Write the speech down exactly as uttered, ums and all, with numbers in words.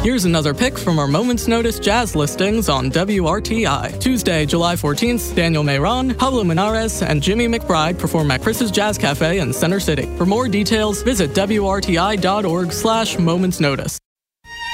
Here's another pick from our Moments Notice jazz listings on W R T I. Tuesday, July fourteenth, Daniel Mayron, Pablo Linares, and Jimmy McBride perform at Chris's Jazz Cafe in Center City. For more details, visit W R T I dot org slash Moments Notice.